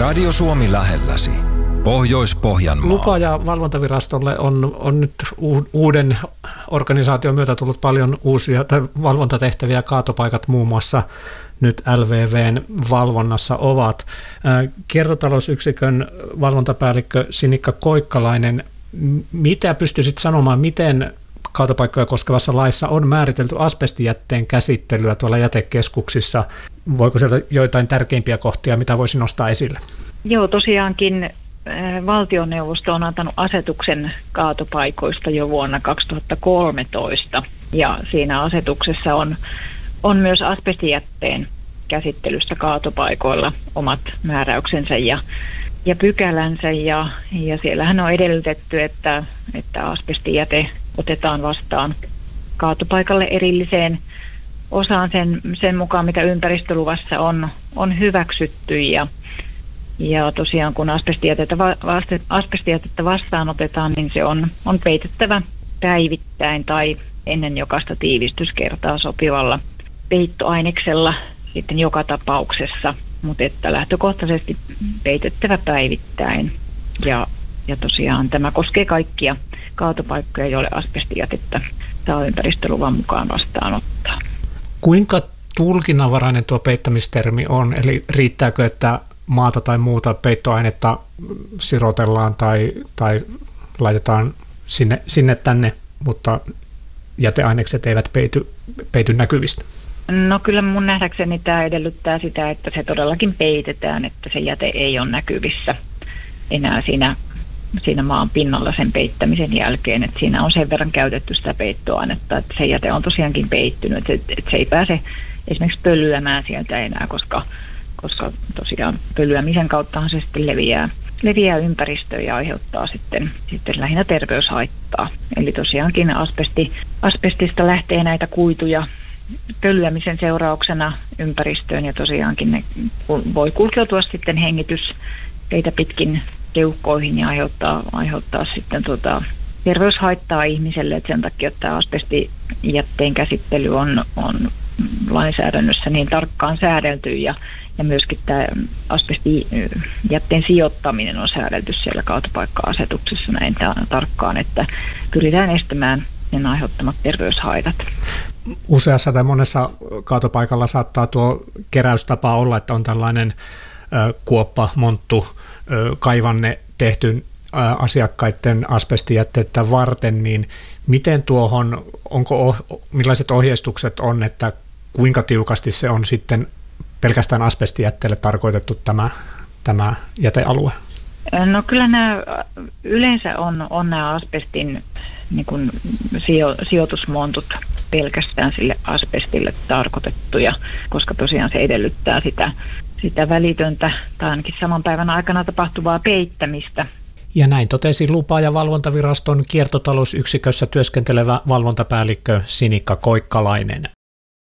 Radio Suomi lähelläsi. Pohjois-Pohjanmaa. Lupa- ja valvontavirastolle on nyt uuden organisaation myötä tullut paljon uusia valvontatehtäviä. Kaatopaikat muun muassa nyt LVV:n valvonnassa ovat. Kiertotalousyksikön valvontapäällikkö Sinikka Koikkalainen, mitä pystyisit sanomaan, miten kaatopaikkoja koskevassa laissa on määritelty asbestijätteen käsittelyä tuolla jätekeskuksissa? Voiko sieltä joitain tärkeimpiä kohtia, mitä voisi nostaa esille? Joo, tosiaankin valtioneuvosto on antanut asetuksen kaatopaikoista jo vuonna 2013, ja siinä asetuksessa on myös asbestijätteen käsittelystä kaatopaikoilla omat määräyksensä ja pykälänsä, ja siellähän on edellytetty, että asbestijäte otetaan vastaan kaatopaikalle erilliseen osaan sen mukaan, mitä ympäristöluvassa on hyväksytty, ja tosiaan kun asbestijätettä vastaanotetaan, niin se on peitettävä päivittäin tai ennen jokaista tiivistyskertaa sopivalla peittoaineksella sitten joka tapauksessa, mutta että lähtökohtaisesti peitettävä päivittäin. Ja tosiaan tämä koskee kaikkia kaatopaikkoja, joille asbestijätettä saa ympäristöluvan mukaan vastaanottaa. Kuinka tulkinnanvarainen tuo peittämistermi on? Eli riittääkö, että maata tai muuta peittoainetta sirotellaan tai laitetaan sinne tänne, mutta jäteainekset eivät peity näkyvistä? No kyllä mun nähdäkseni tämä edellyttää sitä, että se todellakin peitetään, että se jäte ei ole näkyvissä enää siinä maan pinnalla sen peittämisen jälkeen, että siinä on sen verran käytetty sitä peittoainetta, että se jäte on tosiaankin peittynyt, että se ei pääse esimerkiksi pölyämään sieltä enää, koska tosiaan pölyämisen kauttahan se sitten leviää ympäristöön ja aiheuttaa sitten lähinnä terveyshaittaa. Eli tosiaankin asbestista lähtee näitä kuituja pölyämisen seurauksena ympäristöön, ja tosiaankin ne voi kulkeutua sitten hengitysteitä pitkin keuhkoihin ja aiheuttaa sitten terveyshaittaa ihmiselle, että sen takia että asbestijätteen käsittely on lainsäädännössä niin tarkkaan säädelty, ja myöskin tämä asbestijätteen sijoittaminen on säädelty siellä kaatopaikka-asetuksessa näin tarkkaan, että pyritään estämään sen aiheuttamat terveyshaitat. Useassa tai monessa kaatopaikalla saattaa tuo keräystapa olla, että on tällainen kuoppa, monttu, kaivanne tehty asiakkaiden asbestijätteitä varten, niin miten tuohon, millaiset ohjeistukset on, että kuinka tiukasti se on sitten pelkästään asbestijätteelle tarkoitettu tämä jätealue? No kyllä nämä yleensä on nämä asbestin niin kuin sijoitusmontut pelkästään sille asbestille tarkoitettuja, koska tosiaan se edellyttää sitä välitöntä tai ainakin saman päivän aikana tapahtuvaa peittämistä. Ja näin totesi Lupa- ja valvontaviraston kiertotalousyksikössä työskentelevä valvontapäällikkö Sinikka Koikkalainen.